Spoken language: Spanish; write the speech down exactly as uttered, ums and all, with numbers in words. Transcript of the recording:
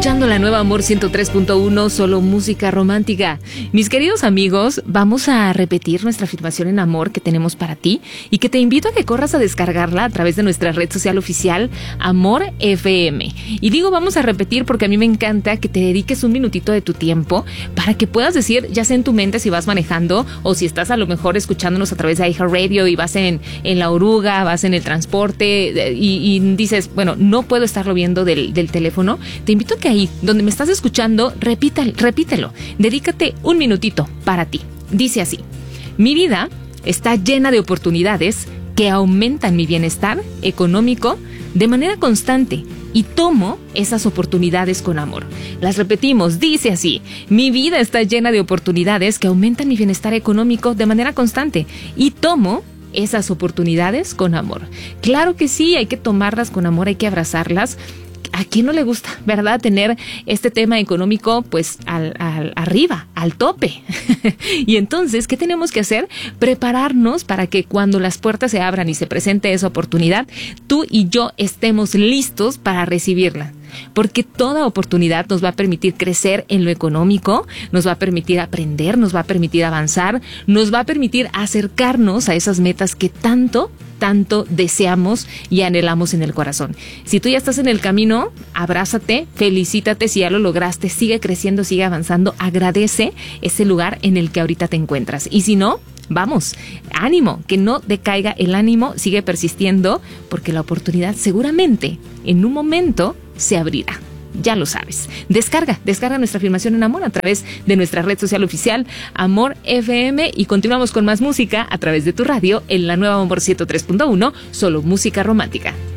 escuchando la nueva Amor ciento tres punto uno, solo música romántica. Mis queridos amigos, vamos a repetir nuestra afirmación en amor que tenemos para ti y que te invito a que corras a descargarla a través de nuestra red social oficial Amor F M. Y digo vamos a repetir porque a mí me encanta que te dediques un minutito de tu tiempo para que puedas decir, ya sea en tu mente si vas manejando o si estás a lo mejor escuchándonos a través de iHeartRadio y vas en, en la oruga, vas en el transporte y, y dices, bueno, no puedo estarlo viendo del, del teléfono. Te invito a que ahí, donde me estás escuchando, repita, repítelo. Dedícate un minutito para ti. Dice así: mi vida está llena de oportunidades que aumentan mi bienestar económico de manera constante y tomo esas oportunidades con amor. Las repetimos, dice así: mi vida está llena de oportunidades que aumentan mi bienestar económico de manera constante y tomo esas oportunidades con amor. Claro que sí, hay que tomarlas con amor, hay que abrazarlas. ¿A quién no le gusta, verdad, tener este tema económico pues al, al, arriba, al tope? Y entonces, ¿qué tenemos que hacer? Prepararnos para que cuando las puertas se abran y se presente esa oportunidad, tú y yo estemos listos para recibirla. Porque toda oportunidad nos va a permitir crecer en lo económico, nos va a permitir aprender, nos va a permitir avanzar, nos va a permitir acercarnos a esas metas que tanto, tanto deseamos y anhelamos en el corazón. Si tú ya estás en el camino, abrázate, felicítate si ya lo lograste, sigue creciendo, sigue avanzando, agradece ese lugar en el que ahorita te encuentras. Y si no, vamos, ánimo, que no decaiga el ánimo, sigue persistiendo, porque la oportunidad seguramente en un momento se abrirá. Ya lo sabes. Descarga, descarga nuestra afirmación en amor a través de nuestra red social oficial Amor F M y continuamos con más música a través de tu radio en la nueva Amor ciento tres punto uno, solo música romántica.